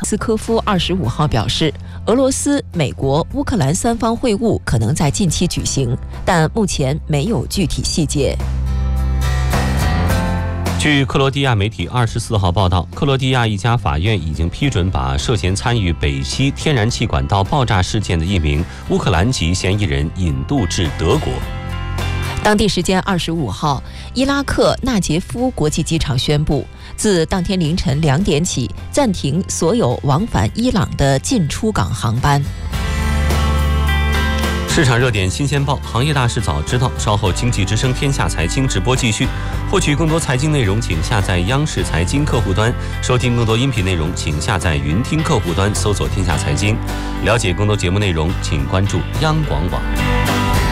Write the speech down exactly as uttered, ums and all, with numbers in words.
斯科夫二十五号表示，俄罗斯、美国、乌克兰三方会晤可能在近期举行，但目前没有具体细节。 据克罗地亚媒体二十四号报道，克罗地亚一家法院已经批准把涉嫌参与北溪天然气管道爆炸事件的一名乌克兰籍嫌疑人引渡至德国。 当地时间二十五号，伊拉克纳杰夫国际机场宣布，自当天凌晨两点起暂停所有往返伊朗的进出港航班。 市场热点新鲜报，行业大事早知道。稍后经济之声天下财经直播继续。获取更多财经内容，请下载央视财经客户端；收听更多音频内容，请下载云听客户端，搜索天下财经。了解更多节目内容，请关注央广网。